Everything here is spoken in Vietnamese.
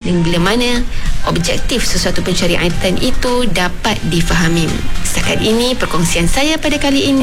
dan bila mana objektif sesuatu pencarian itu dapat difahami. Setakat ini perkongsian saya pada kali ini.